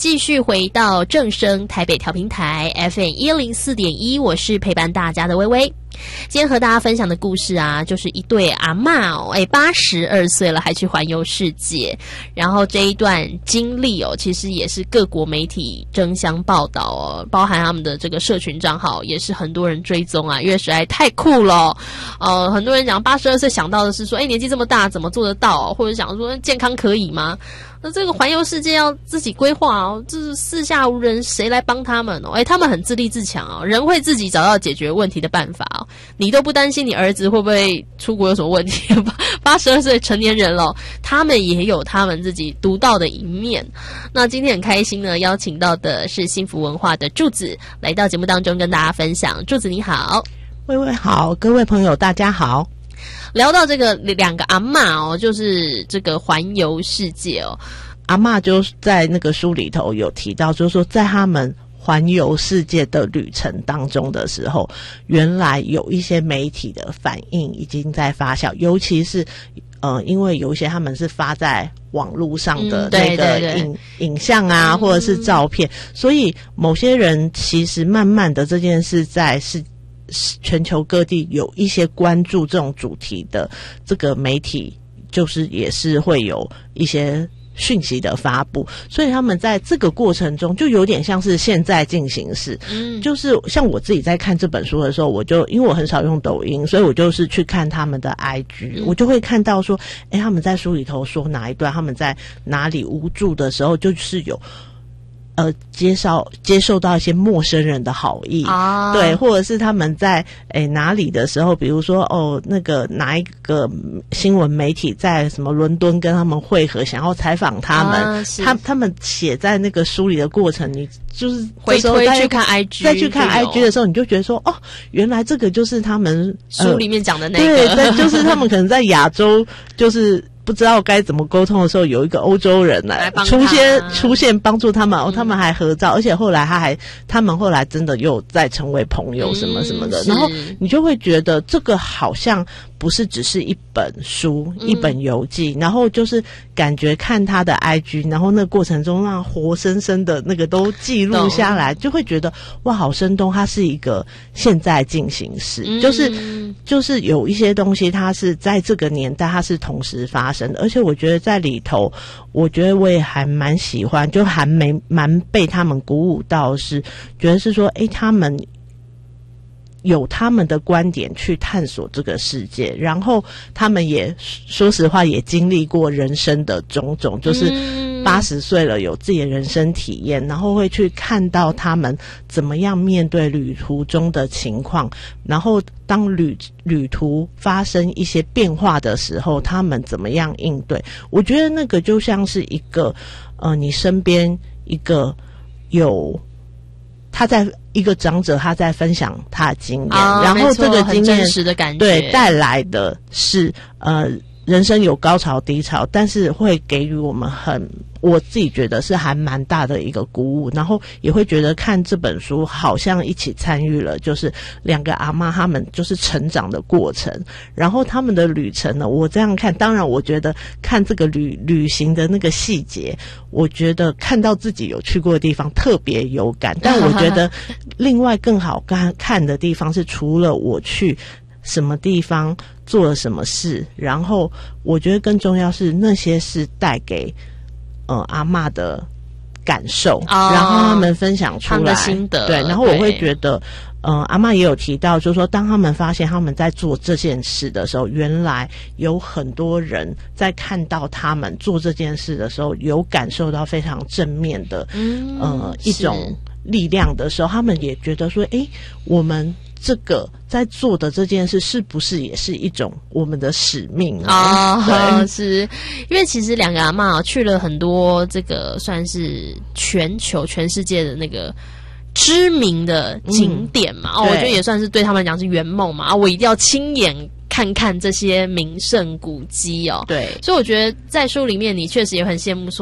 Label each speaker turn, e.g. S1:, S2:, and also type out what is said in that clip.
S1: 继续回到正声台北调频台 FM104.1， 我是陪伴大家的薇薇。今天和大家分享的故事啊，就是一对阿嬷82岁了还去环游世界，然后这一段经历其实也是各国媒体争相报道包含他们的这个社群账号也是很多人追踪啊，因为实在太酷了很多人讲82岁想到的是说年纪这么大怎么做得到或者想说健康可以吗？那这个环游世界要自己规划这是四下无人，谁来帮他们他们很自立自强人会自己找到解决问题的办法你都不担心你儿子会不会出国有什么问题82岁成年人了，他们也有他们自己独到的一面。那今天很开心呢，邀请到的是幸福文化的柱子来到节目当中跟大家分享。柱子你好。
S2: 薇薇好，各位朋友大家好。
S1: 聊到这个两个阿嬷就是这个环游世界
S2: 阿嬷就在那个书里头有提到，就是说在他们环游世界的旅程当中的时候，原来有一些媒体的反应已经在发酵，尤其是因为有一些他们是发在网络上的那个影像啊或者是照片，所以某些人其实慢慢的这件事在全球各地有一些关注这种主题的这个媒体，就是也是会有一些讯息的发布，所以他们在这个过程中就有点像是现在进行式就是像我自己在看这本书的时候，我就因为我很少用抖音，所以我就是去看他们的 IG我就会看到说他们在书里头说哪一段他们在哪里无助的时候，就是有接受到一些陌生人的好意对，或者是他们在哪里的时候，比如说那个哪一个新闻媒体在什么伦敦跟他们会合，想要采访他们他们写在那个书里的过程，你就是
S1: 回推去看 IG
S2: 再去看 IG 的时候，你就觉得说原来这个就是他们
S1: 书里面讲的那个
S2: 对就是他们可能在亚洲就是不知道该怎么沟通的时候，有一个欧洲人来出现帮助他们他们还合照，而且后来他们后来真的又再成为朋友什么什么的然后你就会觉得这个好像不是只是一本书一本游记然后就是感觉看他的 IG 然后那个过程中让活生生的那个都记录下来就会觉得哇好生动，它是一个现在进行式就是有一些东西它是在这个年代它是同时发生的，而且我觉得在里头我觉得我也还蛮喜欢，就还蛮被他们鼓舞到，是觉得是说他们有他们的观点去探索这个世界，然后他们也说实话也经历过人生的种种，就是80岁了有自己的人生体验，然后会去看到他们怎么样面对旅途中的情况，然后当旅途发生一些变化的时候他们怎么样应对。我觉得那个就像是一个你身边一个他在一个长者他在分享他的经验然后这个经验
S1: 真实的感觉
S2: 对带来的是人生有高潮低潮，但是会给予我们我自己觉得是还蛮大的一个鼓舞，然后也会觉得看这本书好像一起参与了就是两个阿嬷他们就是成长的过程，然后他们的旅程呢我这样看，当然我觉得看这个旅行的那个细节，我觉得看到自己有去过的地方特别有感，但我觉得另外更好看的地方是除了我去什么地方做了什么事，然后我觉得更重要是那些是带给阿嬷的感受然后他们分享出来他们
S1: 的心得
S2: 对，然后我会觉得阿嬷也有提到就是说当他们发现他们在做这件事的时候，原来有很多人在看到他们做这件事的时候有感受到非常正面的一种力量的时候，他们也觉得说我们这个在做的这件事是不是也是一种我们的使命对，
S1: 是因为其实两个阿嬷去了很多这个算是全世界的那个知名的景点嘛我觉得也算是对他们来讲是圆梦嘛我一定要亲眼看看这些名胜古迹对，所以我觉得在书里面你确实也很羡慕说